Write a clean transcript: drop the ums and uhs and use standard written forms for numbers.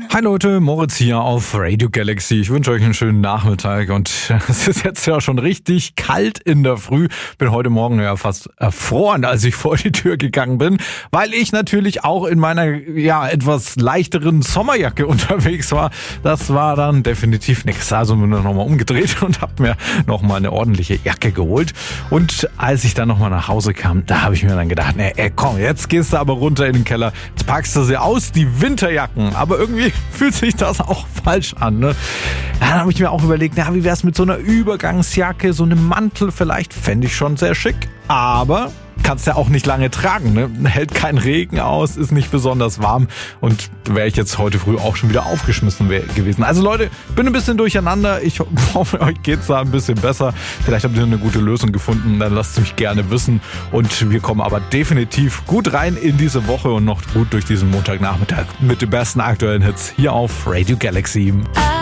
Hi Leute, Moritz hier auf Radio Galaxy. Ich wünsche euch einen schönen Nachmittag und es ist jetzt ja schon richtig kalt in der Früh. Bin heute Morgen ja fast erfroren, als ich vor die Tür gegangen bin, weil ich natürlich auch in meiner etwas leichteren Sommerjacke unterwegs war. Das war dann definitiv nichts. Also bin ich nochmal umgedreht und habe mir nochmal eine ordentliche Jacke geholt. Und als ich dann nochmal nach Hause kam, da habe ich mir dann gedacht, komm, jetzt gehst du aber runter in den Keller, jetzt packst du sie aus, die Winterjacken. Aber irgendwie fühlt sich das auch falsch an, ne? Ja, dann habe ich mir auch überlegt, wie wär's mit so einer Übergangsjacke, so einem Mantel vielleicht, fände ich schon sehr schick. Aber kannst ja auch nicht lange tragen, ne? Hält keinen Regen aus, ist nicht besonders warm und wäre ich jetzt heute früh auch schon wieder aufgeschmissen gewesen. Also Leute, bin ein bisschen durcheinander. Ich hoffe, euch geht's da ein bisschen besser. Vielleicht habt ihr eine gute Lösung gefunden, dann lasst es mich gerne wissen. Und wir kommen aber definitiv gut rein in diese Woche und noch gut durch diesen Montagnachmittag mit den besten aktuellen Hits hier auf Radio Galaxy.